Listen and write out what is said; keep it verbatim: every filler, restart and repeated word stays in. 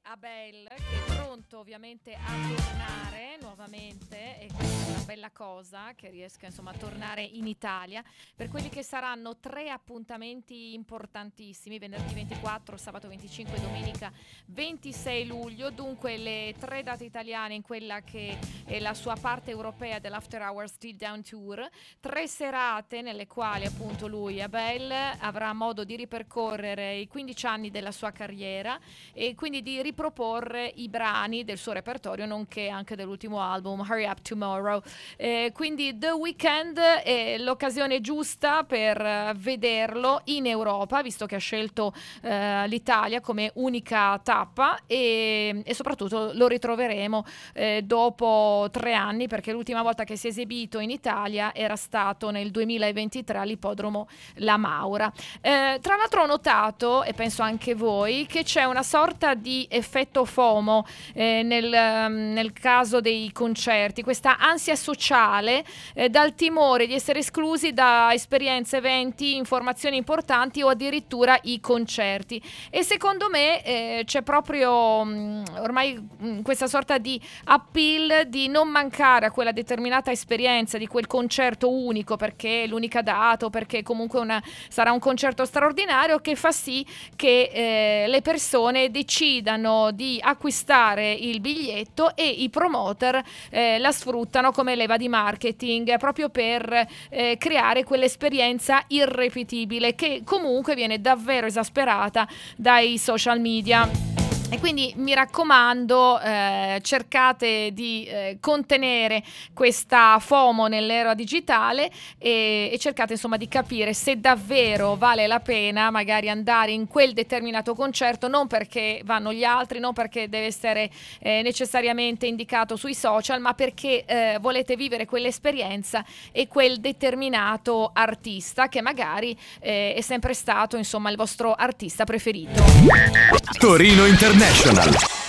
Abel, che è pronto ovviamente a tornare nuovamente, e questa è una bella cosa che riesca insomma a tornare in Italia per quelli che saranno tre appuntamenti importantissimi: venerdì ventiquattro, sabato venticinque, domenica ventisei luglio. Dunque le tre date italiane in quella che è la sua parte europea dell'After Hours Still Down Tour, tre serate nelle quali appunto lui, Abel, avrà modo di ripercorrere i quindici anni della sua carriera e quindi di riproporre i brani del suo repertorio, nonché anche dell'ultimo album Hurry Up Tomorrow. Eh, quindi The Weeknd è l'occasione giusta per uh, vederlo in Europa, visto che ha scelto uh, l'Italia come unica tappa, e, e soprattutto lo ritroveremo eh, dopo tre anni, perché l'ultima volta che si è esibito in Italia era stato nel duemilaventitré all'ippodromo La Maura. Eh, tra l'altro ho notato, e penso anche voi, che c'è una sorta di effetto FOMO eh, nel, um, nel caso dei concerti, questa ansia sociale eh, dal timore di essere esclusi da esperienze, eventi, informazioni importanti o addirittura i concerti. E secondo me eh, c'è proprio um, ormai um, questa sorta di appeal di non mancare a quella determinata esperienza di quel concerto unico, perché è l'unica data o perché comunque una, sarà un concerto straordinario, che fa sì che eh, le persone decidano di acquistare il biglietto e i promoter eh, la sfruttano come leva di marketing proprio per eh, creare quell'esperienza irripetibile che comunque viene davvero esasperata dai social media. E quindi mi raccomando, eh, cercate di eh, contenere questa FOMO nell'era digitale e, e cercate insomma di capire se davvero vale la pena magari andare in quel determinato concerto, non perché vanno gli altri, non perché deve essere eh, necessariamente indicato sui social, ma perché eh, volete vivere quell'esperienza e quel determinato artista che magari eh, è sempre stato insomma il vostro artista preferito. Torino International.